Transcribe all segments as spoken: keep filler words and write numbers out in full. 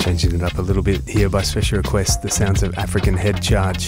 Changing it up a little bit here by special request, the sounds of African Head Charge.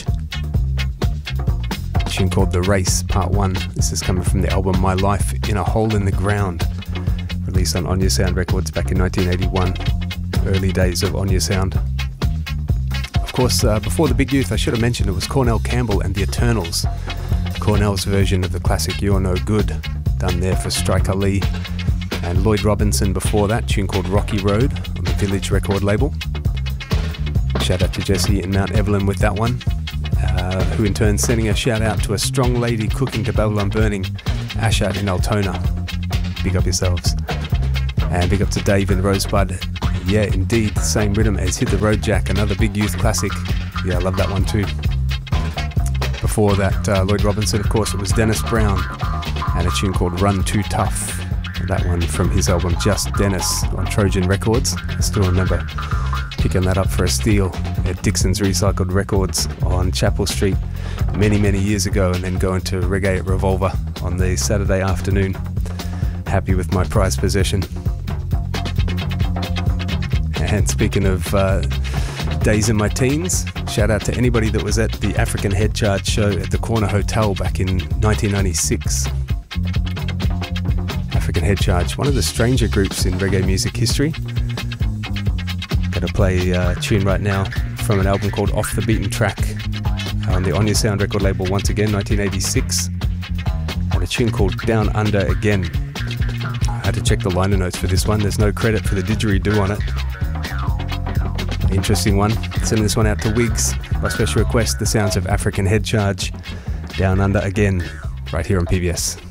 A tune called The Race, Part one. This is coming from the album My Life in a Hole in the Ground, released on Onya Sound Records back in nineteen eighty-one. Early days of Onya Sound. Of course, uh, before the Big Youth, I should have mentioned it was Cornell Campbell and the Eternals. Cornell's version of the classic You're No Good, done there for Striker Lee. And Lloyd Robinson before that, tune called Rocky Road on the Village record label. Shout out to Jesse in Mount Evelyn with that one, uh, who in turn sending a shout out to a strong lady cooking to Babylon Burning, Asha in Altona. Big up yourselves. And big up to Dave in Rosebud. Yeah, indeed, same rhythm as Hit the Road Jack, another Big Youth classic. Yeah, I love that one too. Before that, uh, Lloyd Robinson, of course, it was Dennis Brown and a tune called Run Too Tough. That one from his album Just Dennis on Trojan Records. I still remember picking that up for a steal at Dixon's Recycled Records on Chapel Street many, many years ago, and then going to Reggae at Revolver on the Saturday afternoon. Happy with my prized possession. And speaking of uh, days in my teens, shout out to anybody that was at the African Head Charge show at the Corner Hotel back in nineteen ninety-six. African Head Charge, one of the stranger groups in reggae music history. Gonna play a tune right now from an album called Off the Beaten Track on the Onya Sound record label once again, nineteen eighty-six. And a tune called Down Under Again. I had to check the liner notes for this one. There's no credit for the didgeridoo on it. Interesting one. Sending this one out to Wiggs by special request, the sounds of African Head Charge, Down Under Again, right here on P B S.